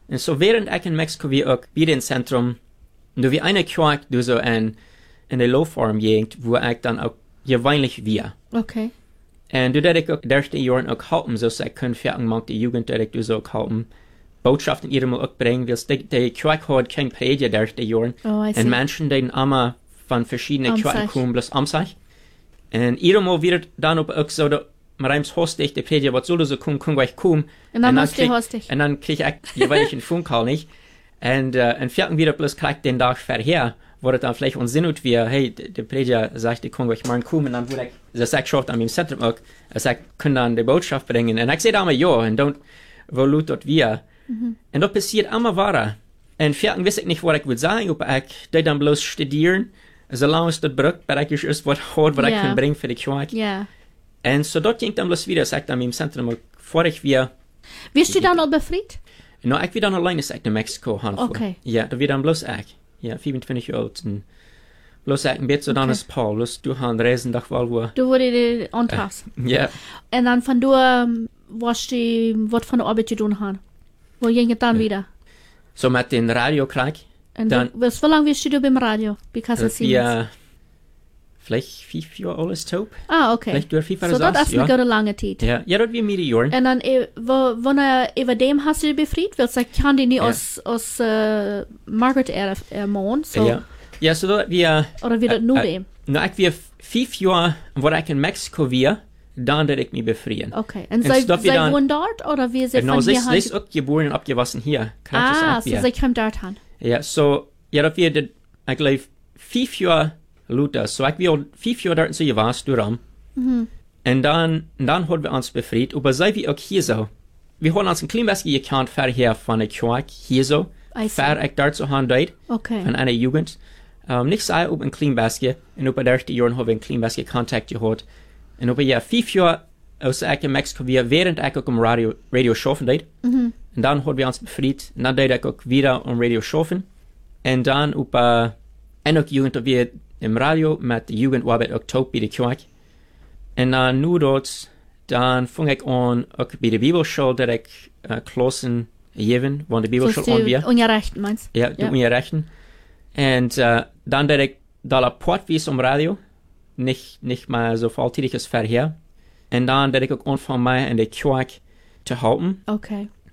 En so während ik in Mexico wie ook bij het centrum, nu wie eine Quark du so in de low-farm gegend, wo ik dan ook gewöhnlich wir. Okay. En du dat ik ook de eerste jaren ook helpen, zoals ik kan verder met de jugend dat ik du so ook helpen. Botschaften iedereen ook brengen, dus de Quark had geen predia de eerste jaren. Oh, I see. En mensen die allemaal van verschiedene Quark komen, bloß am sich. En iedereen weer dan op ook zo de maar eens hostig, de predia, wat zullen ze komen, gleich komen. En dan moest je hostig. En dan kreeg ik gewöhnlich een Funkcall nicht. En vierten wieder bloß gleich den Tag vorher, wo das dann vielleicht unsinnig wie, hey, der Prediger sagt, ich kann euch mal kommen, und dann wurde ich, das sagt schon an meinem Zentrum auch, er sagt, können dann die Botschaft bringen. Und ich sage einmal ja, und dann, wo lut dort wir. Und das passiert immer weiter. Und vierten weiß ich nicht, was ich würde sagen, ob ich da dann bloß studieren, solange es dort braucht, weil ich erst was hat, was ich kann bringen für die Quark. Ja. Und so dort ging dann bloß wieder, sagt an meinem Zentrum auch, vor ich wir. Wirst du dann noch befreit? No, ik weer dan alleen is ik naar Mexico gaan. Okay. Ja, dat weer dan bloß ik. Ja, 24 jaar oud. En bloß ik een beetje dan is Paul. Bloß du gaan reizen dag wel wo. Du wurde die Antrags. Ja. Und dann von du, was die, was von der Arbeit zu tun haben. Wo ging es dann wieder? So met den Radio krijg. Und dann, wie lange wirst du beim Radio? Because of Siemens. Vielleicht 5 Jahre alles taub. Ah, okay. Vielleicht durch 5 Jahre. So, das ist eine gute lange Zeit. Ja, ja, das wir mit Jahren. Und dann, wann über dem hast du befreit? Weil ich kann die nicht aus Margaret ermahnen. So. Ja. Ja, so dat wir. Oder wie das nur dem? No, ich wir 5 Jahre, wo ich in Mexico wir, dann dat ich mich befreien. Okay. Und sie wohnen dort, oder wie sie von hier sie ist auch geboren und abgewachsen hier. Ah, so sie kommen dort hin. Ja, so, ja, dat wir, ich glaube, 5 Jahre Luther, so ich will 5 Jahre dort so gewesen, durch. Und dann haben wir uns befreit, aber sei wie auch hier so. Wir haben uns ein klein bisschen gekannt vorher von der Quark, hier so, vor ich dort so haben dort, von einer Jugend. Nicht so ob ein klein bisschen, und über die ersten Jahren habe ich ein klein bisschen Kontakt gehabt. Und über ja 5 Jahre, als ich in Mexiko war, während ich auch am Radio schaffen dort. Und dann haben wir uns befreit, und dann dort ich auch wieder am Radio schaffen. Und dann über eine Jugend, wir im Radio met de Jugendarbeit ook taub bij de kerk. En dan nu dort, dan vang ik aan ook bij de Bibelschule dat ik klassen geven, want de Bibelschule aan weer. Ongerechten meinst? Ja, de ongerechten. En dan dat ik daar portwies om radio, niet maar zo volltijdig als vorher. En dan dat ik ook aanvang mij in de kerk te helpen. Okay.